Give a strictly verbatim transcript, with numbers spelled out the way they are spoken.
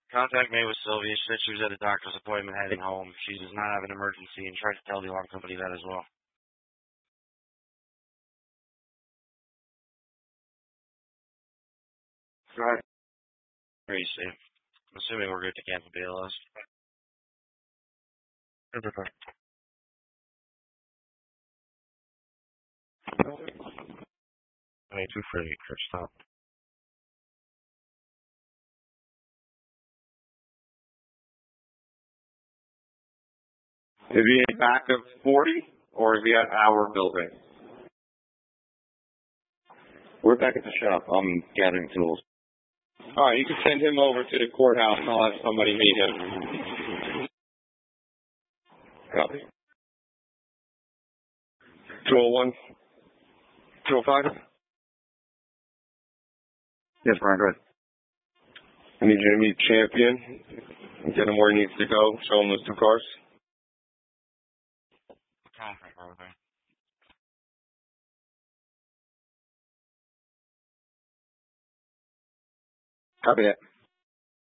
Contact me with Sylvia. She said she was at a doctor's appointment heading home. She does not have an emergency and tried to tell the alarm company that as well. Right. Very safe. I'm assuming we're good to cancel B L S. twenty-two for for stop. Is he in back of forty, or is he at our building? We're back at the shop. I'm gathering tools. All right, you can send him over to the courthouse and I'll have somebody meet him. Copy. two oh one? two oh five? Yes, Brian, go ahead. I need you to meet Champion and get him where he needs to go. Show him those two cars. Copy that.